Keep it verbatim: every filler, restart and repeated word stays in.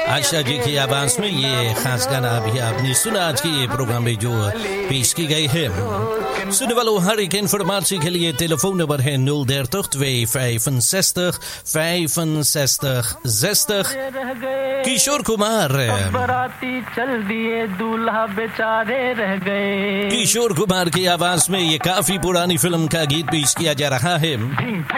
आशा जी की आवाज में ये खास गाना अभी आपने सुना। आज की ये प्रोग्राम में जो पेश की गई है, सुनने वालों हर एक इन्फॉर्मेशन के लिए टेलीफोन नंबर है nul dertig twee vijfenzestig vijfenzestig zestig। Kishore Kumar बराती चल दिए दूल्हा बेचारे रह गए। किशोर कुमार की आवाज में ये काफी पुरानी फिल्म का गीत पेश किया जा रहा है।